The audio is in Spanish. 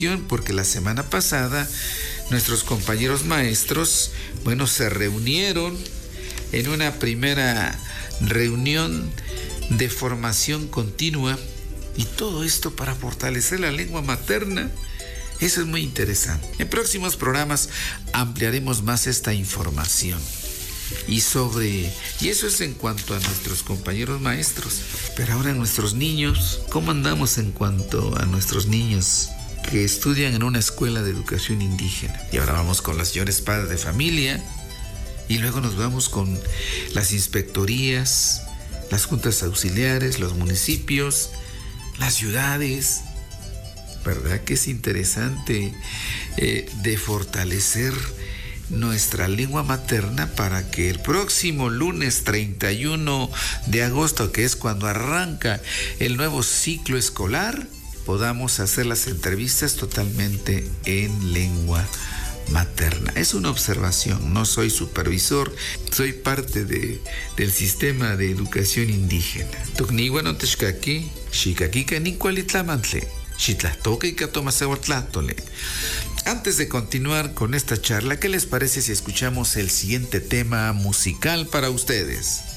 porque la semana pasada nuestros compañeros maestros, se reunieron en una primera reunión de formación continua y todo esto para fortalecer la lengua materna. Eso es muy interesante. En próximos programas ampliaremos más esta información. Y eso es en cuanto a nuestros compañeros maestros. Pero ahora nuestros niños, ¿cómo andamos en cuanto a nuestros niños que estudian en una escuela de educación indígena? Y ahora vamos con los señores padres de familia y luego nos vamos con las inspectorías, las juntas auxiliares, los municipios, las ciudades. ¿Verdad que es interesante de fortalecer nuestra lengua materna para que el próximo lunes 31 de agosto, que es cuando arranca el nuevo ciclo escolar, podamos hacer las entrevistas totalmente en lengua materna? Es una observación, no soy supervisor, soy parte del sistema de educación indígena. Antes de continuar con esta charla, ¿qué les parece si escuchamos el siguiente tema musical para ustedes?